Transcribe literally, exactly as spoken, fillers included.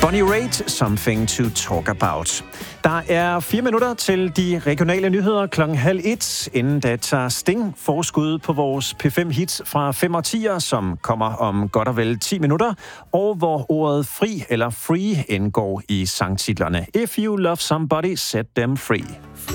Bonnie Raitt, Something to Talk About. Der er fire minutter til de regionale nyheder klokken halv et. Inden da tager Sting forskud på vores P fem hits fra fem årtier, som kommer om godt og vel ti minutter, og hvor ordet fri eller free indgår i sangtitlerne. If you love somebody, set them free.